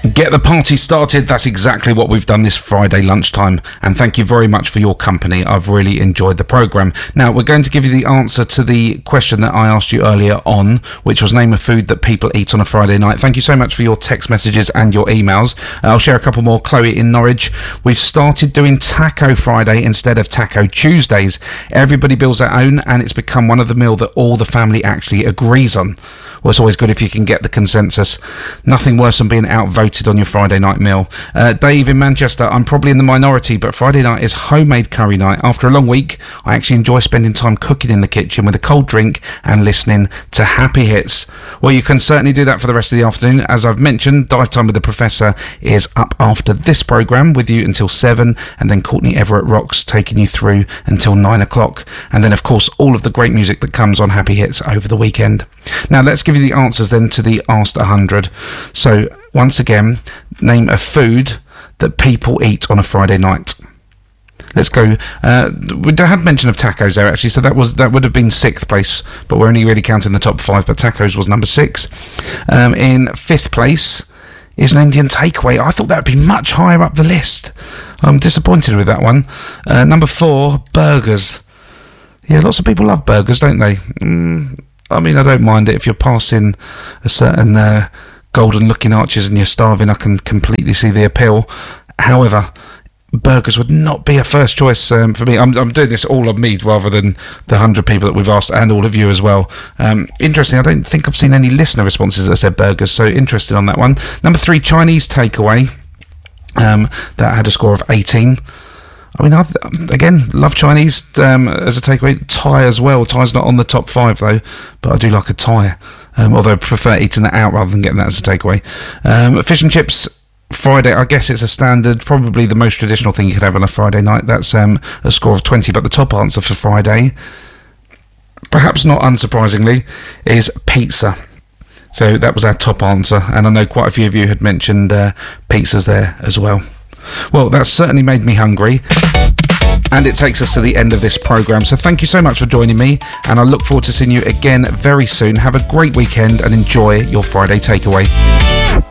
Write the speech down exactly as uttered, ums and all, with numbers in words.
Get the party started. That's exactly what we've done this Friday lunchtime. And thank you very much for your company. I've really enjoyed the programme. Now, we're going to give you the answer to the question that I asked you earlier on, which was name a food that people eat on a Friday night. Thank you so much for your text messages and your emails. Uh, I'll share a couple more. Chloe in Norwich. We've started doing Taco Friday instead of Taco Tuesdays. Everybody builds their own, and it's become one of the meal that all the family actually agrees on. Well, it's always good if you can get the consensus. Nothing worse than being outvoted on your Friday night meal. Uh, Dave in Manchester, I'm probably in the minority, but Friday night is homemade curry night. After a long week, I actually enjoy spending time cooking in the kitchen with a cold drink and listening to happy hits. Well, you can certainly do that for the rest of the afternoon. As I've mentioned, Dive Time with the Professor is up after this programme with you until seven, and then Courtney Everett rocks, taking you through until nine o'clock. And then, of course, all of the great music that comes on Happy Hits over the weekend. Now, let's give you the answers then to the Asked one hundred. So, once again, name a food that people eat on a Friday night. Let's go. Uh, we had mention of tacos there, actually, so that was that would have been sixth place, but we're only really counting the top five, but tacos was number six. Um, in fifth place is an Indian takeaway. I thought that would be much higher up the list. I'm disappointed with that one. Uh, number four, burgers. Yeah, lots of people love burgers, don't they? Mm, I mean, I don't mind it if you're passing a certain uh, golden-looking arches and you're starving. I can completely see the appeal. However, burgers would not be a first choice um, for me. I'm, I'm doing this all on me rather than the hundred people that we've asked, and all of you as well. Um, interesting. I don't think I've seen any listener responses that said burgers, so interested on that one. Number three, Chinese takeaway. Um, that had a score of eighteen. I mean, I, again, love Chinese um, as a takeaway. Thai as well. Thai's not on the top five, though, but I do like a Thai, um, although I prefer eating that out rather than getting that as a takeaway. Um, fish and chips Friday, I guess it's a standard, probably the most traditional thing you could have on a Friday night. That's um, a score of twenty, but the top answer for Friday, perhaps not unsurprisingly, is pizza. So that was our top answer, and I know quite a few of you had mentioned uh, pizzas there as well. Well, that's certainly made me hungry, and it takes us to the end of this programme. So thank you so much for joining me, and I look forward to seeing you again very soon. Have a great weekend and enjoy your Friday takeaway.